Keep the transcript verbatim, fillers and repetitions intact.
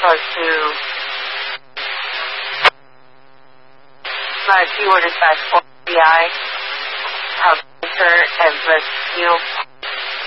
supposed to my keyword is back for B I, how and list you